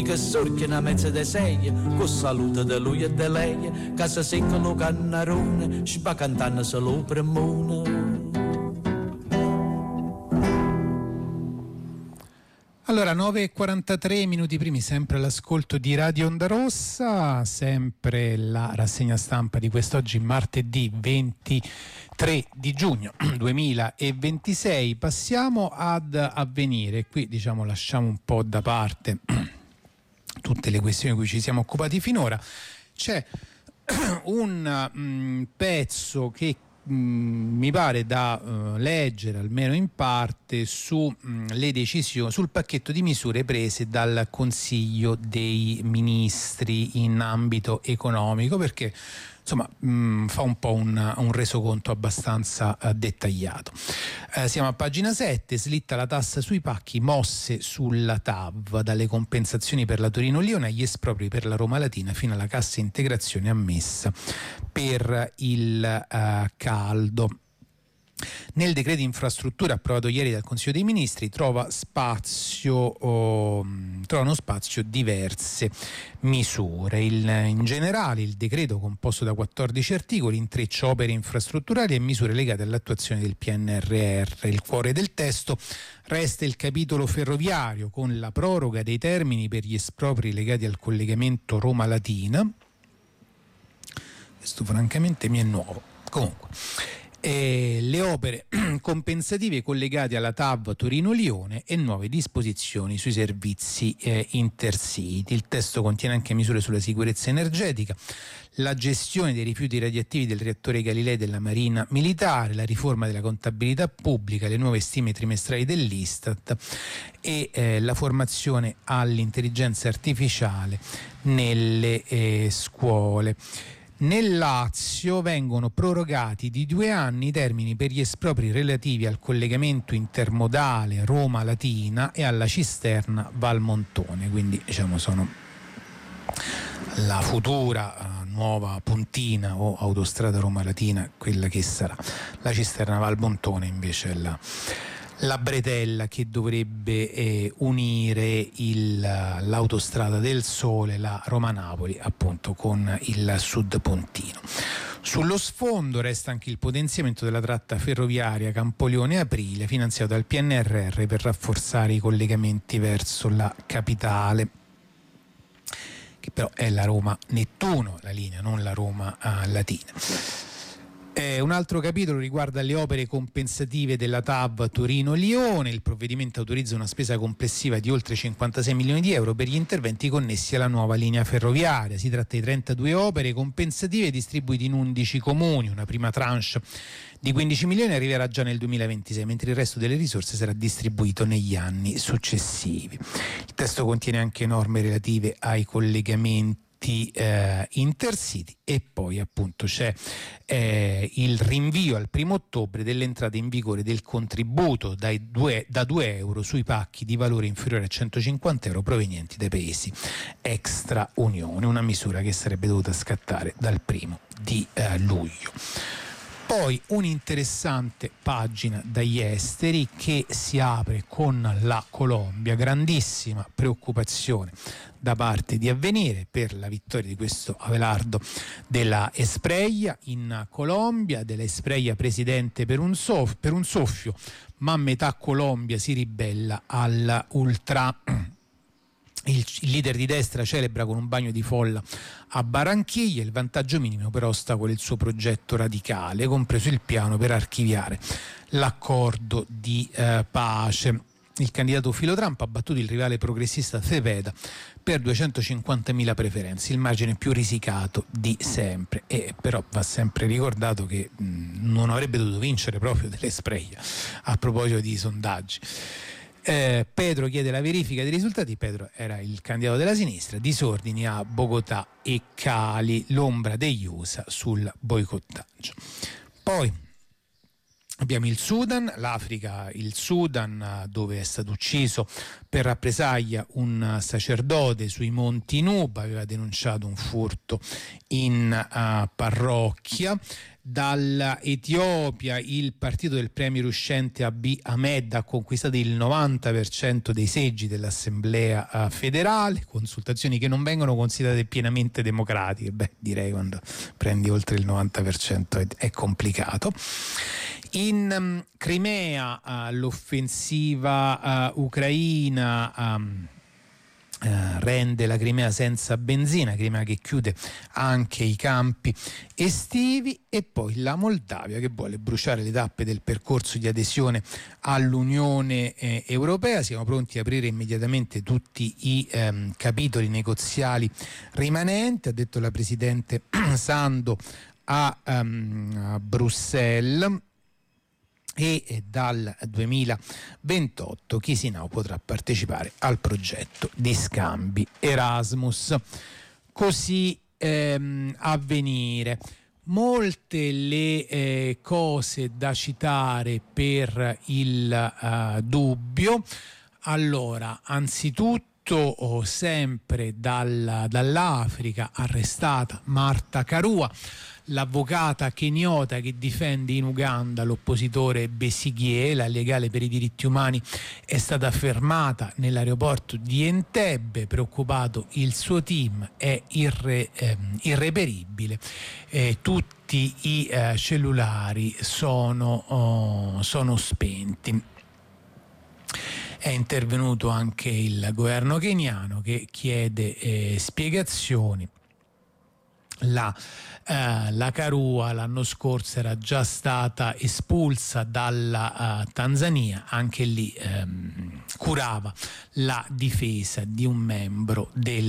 che sorge una mezza de sei, con salute de lui e de lei, casa secca lo cannarone, spa cantando solo per mona. Allora, 9:43 minuti primi, sempre all'ascolto di Radio Onda Rossa, sempre la rassegna stampa di quest'oggi, martedì 23 di giugno 2026. Passiamo ad Avvenire. Qui diciamo lasciamo un po' da parte tutte le questioni di cui ci siamo occupati finora. C'è un pezzo che mi pare da leggere almeno in parte su le decisioni, sul pacchetto di misure prese dal Consiglio dei Ministri in ambito economico, perché insomma fa un po' un resoconto abbastanza dettagliato. Siamo a pagina 7, slitta la tassa sui pacchi, mosse sulla TAV, dalle compensazioni per la Torino-Lione agli espropri per la Roma Latina fino alla cassa integrazione ammessa per il caldo. Nel decreto infrastrutture approvato ieri dal Consiglio dei Ministri trovano spazio diverse misure. In generale il decreto, composto da 14 articoli, intreccia opere infrastrutturali e misure legate all'attuazione del PNRR. Il cuore del testo resta il capitolo ferroviario, con la proroga dei termini per gli espropri legati al collegamento Roma-Latina. Questo francamente mi è nuovo. Comunque, le opere compensative collegate alla TAV Torino-Lione e nuove disposizioni sui servizi intercity. Il testo contiene anche misure sulla sicurezza energetica, la gestione dei rifiuti radioattivi del reattore Galilei della Marina Militare, la riforma della contabilità pubblica, le nuove stime trimestrali dell'Istat e la formazione all'intelligenza artificiale nelle scuole. Nel Lazio vengono prorogati di 2 anni i termini per gli espropri relativi al collegamento intermodale Roma-Latina e alla cisterna Valmontone, quindi diciamo sono la futura nuova Pontina o autostrada Roma-Latina, quella che sarà. La cisterna Valmontone invece è la bretella che dovrebbe unire l'autostrada del Sole, la Roma-Napoli, appunto, con il sud pontino. Sullo sfondo resta anche il potenziamento della tratta ferroviaria Campoleone-Aprile, finanziato dal PNRR per rafforzare i collegamenti verso la capitale, che però è la Roma-Nettuno, la linea, non la Roma-Latina. Un altro capitolo riguarda le opere compensative della TAV Torino-Lione. Il provvedimento autorizza una spesa complessiva di oltre 56 milioni di euro per gli interventi connessi alla nuova linea ferroviaria. Si tratta di 32 opere compensative distribuite in 11 comuni. Una prima tranche di 15 milioni arriverà già nel 2026, mentre il resto delle risorse sarà distribuito negli anni successivi. Il testo contiene anche norme relative ai collegamenti intercity e poi appunto c'è il rinvio al 1° ottobre dell'entrata in vigore del contributo da 2 euro sui pacchi di valore inferiore a 150 euro provenienti dai paesi extra Unione, una misura che sarebbe dovuta scattare dal 1° di luglio. Poi un'interessante pagina dagli esteri che si apre con la Colombia, grandissima preoccupazione da parte di Avvenire per la vittoria di questo Abelardo della Espriella in Colombia, della Espriella presidente per un soffio, ma metà Colombia si ribella all'ultra. Il leader di destra celebra con un bagno di folla a Barranquilla. Il vantaggio minimo però ostacola il suo progetto radicale, compreso il piano per archiviare l'accordo di pace. Il candidato filo Trump ha battuto il rivale progressista Cepeda per 250.000 preferenze, il margine più risicato di sempre, e però va sempre ricordato che non avrebbe dovuto vincere proprio dell'Espriella a proposito di sondaggi. Pedro chiede la verifica dei risultati. Pedro era il candidato della sinistra. Disordini a Bogotà e Cali, l'ombra degli USA sul boicottaggio. Poi Abbiamo il Sudan, l'Africa, il Sudan, dove è stato ucciso per rappresaglia un sacerdote sui monti Nuba, aveva denunciato un furto in parrocchia. Dall'Etiopia il partito del premier uscente Abiy Ahmed ha conquistato il 90% dei seggi dell'Assemblea federale, consultazioni che non vengono considerate pienamente democratiche. Beh, direi quando prendi oltre il 90% è complicato. In Crimea l'offensiva ucraina rende la Crimea senza benzina, Crimea che chiude anche i campi estivi, e poi la Moldavia che vuole bruciare le tappe del percorso di adesione all'Unione Europea. Siamo pronti a aprire immediatamente tutti i capitoli negoziali rimanenti, ha detto la Presidente Sando a Bruxelles. E dal 2028 Chisinau potrà partecipare al progetto di scambi Erasmus. Così Avvenire. Molte le cose da citare per il dubbio. Allora, anzitutto sempre dall'Africa arrestata Marta Karua, l'avvocata keniota che difende in Uganda l'oppositore Besigye. La legale per i diritti umani è stata fermata nell'aeroporto di Entebbe. Preoccupato il suo team, è irreperibile. Tutti i cellulari sono spenti. È intervenuto anche il governo keniano che chiede spiegazioni. La Karua l'anno scorso era già stata espulsa dalla Tanzania, anche lì curava la difesa di un membro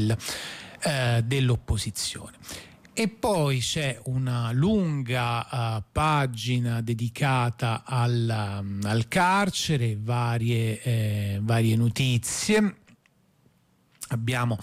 dell'opposizione. E poi c'è una lunga pagina dedicata al carcere, varie notizie. Abbiamo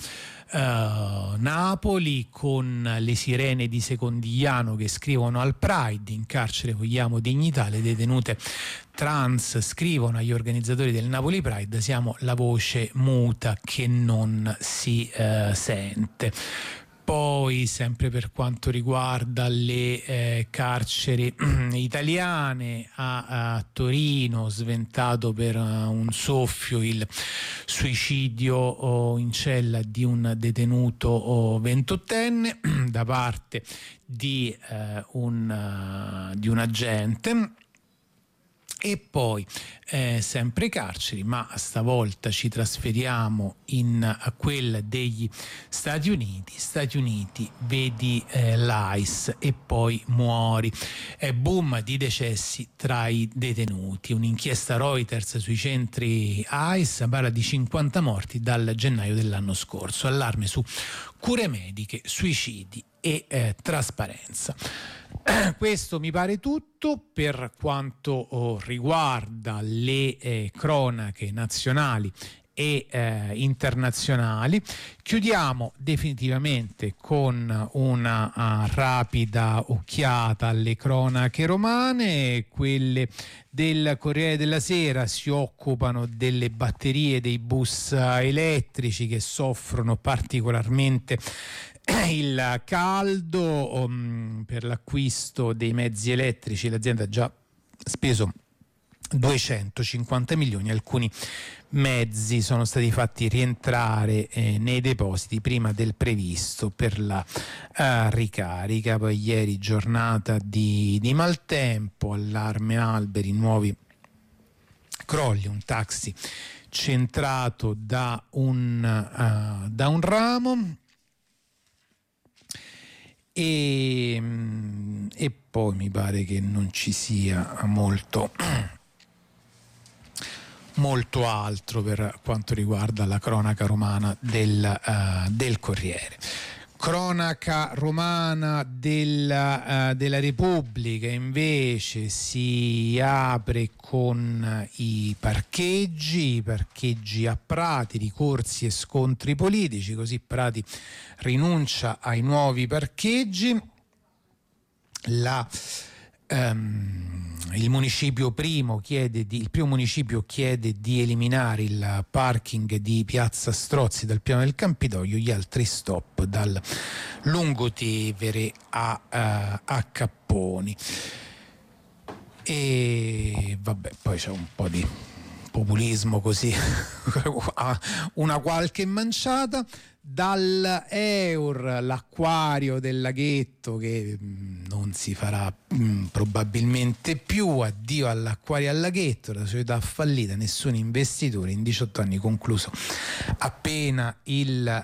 Napoli con le sirene di Secondigliano che scrivono al Pride: in carcere vogliamo dignità. Le detenute trans scrivono agli organizzatori del Napoli Pride: siamo la voce muta che non si sente. Poi, sempre per quanto riguarda le carceri italiane, a Torino sventato per un soffio il suicidio in cella di un detenuto 28enne da parte di un agente. E poi sempre carceri, ma stavolta ci trasferiamo in quella degli Stati Uniti, vedi l'ICE e poi muori. Boom di decessi tra i detenuti. Un'inchiesta Reuters sui centri ICE parla di 50 morti dal gennaio dell'anno scorso. Allarme su cure mediche, suicidi e trasparenza. Questo mi pare tutto per quanto riguarda le cronache nazionali e internazionali. Chiudiamo definitivamente con una rapida occhiata alle cronache romane. Quelle del Corriere della Sera si occupano delle batterie dei bus elettrici che soffrono particolarmente il caldo. Per l'acquisto dei mezzi elettrici l'azienda ha già speso 250 milioni. Alcuni mezzi sono stati fatti rientrare nei depositi prima del previsto per la ricarica. Poi ieri giornata di maltempo, allarme alberi, nuovi crolli, un taxi centrato da un ramo. E poi mi pare che non ci sia molto altro per quanto riguarda la cronaca romana del Corriere. Cronaca romana della Repubblica invece si apre con i parcheggi a Prati, ricorsi e scontri politici. Così Prati rinuncia ai nuovi parcheggi. La il primo municipio chiede di eliminare il parking di Piazza Strozzi dal piano del Campidoglio, gli altri stop dal Lungotevere a Capponi. E vabbè, poi c'è un po' di populismo così, una qualche manciata. Dall'Eur, l'acquario del laghetto che non si farà probabilmente più, addio all'acquario al laghetto, la società fallita, nessun investitore, in 18 anni concluso appena il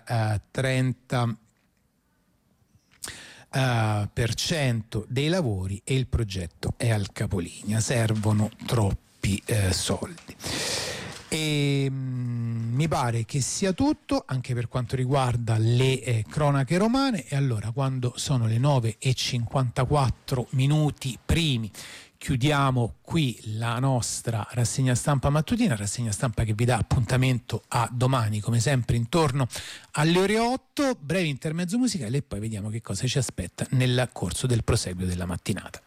30% dei lavori e il progetto è al capolinea, servono troppi soldi. E mi pare che sia tutto anche per quanto riguarda le cronache romane. E allora, quando sono le 9:54 primi, chiudiamo qui la nostra rassegna stampa mattutina, rassegna stampa che vi dà appuntamento a domani come sempre intorno alle ore 8, breve intermezzo musicale e poi vediamo che cosa ci aspetta nel corso del proseguio della mattinata.